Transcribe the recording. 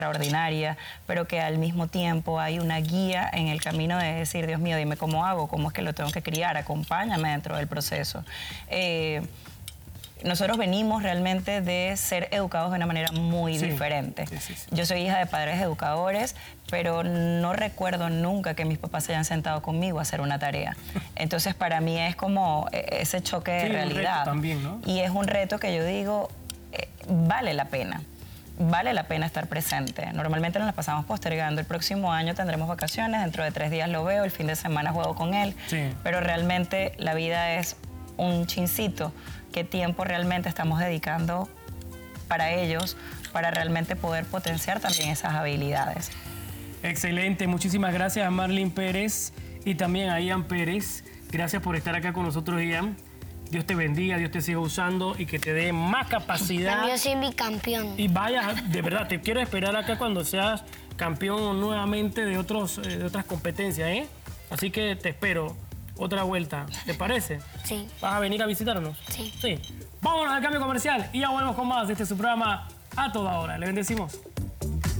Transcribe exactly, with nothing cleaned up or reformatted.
extraordinaria, pero que al mismo tiempo hay una guía en el camino de decir, Dios mío, dime cómo hago, cómo es que lo tengo que criar, acompáñame dentro del proceso. Eh, nosotros venimos realmente de ser educados de una manera muy sí. diferente. Sí, sí, sí. Yo soy hija de padres educadores, pero no recuerdo nunca que mis papás se hayan sentado conmigo a hacer una tarea. Entonces, para mí es como ese choque de sí, realidad. Un reto también, ¿no? Y es un reto que yo digo, eh, vale la pena. Vale la pena estar presente. Normalmente nos la pasamos postergando. El próximo año tendremos vacaciones, dentro de tres días lo veo, el fin de semana juego con él. Sí. Pero realmente la vida es un chincito. ¿Qué tiempo realmente estamos dedicando para ellos, para realmente poder potenciar también esas habilidades? Excelente. Muchísimas gracias a Marlene Pérez y también a Ian Pérez. Gracias por estar acá con nosotros, Ian. Dios te bendiga, Dios te siga usando y que te dé más capacidad. Yo soy mi campeón. Y vaya, de verdad, te quiero esperar acá cuando seas campeón nuevamente de, otros, de otras competencias, ¿eh? Así que te espero otra vuelta. ¿Te parece? Sí. ¿Vas a venir a visitarnos? Sí. Sí. Vámonos al cambio comercial y ya volvemos con más de este su programa A Toda Hora. Le bendecimos.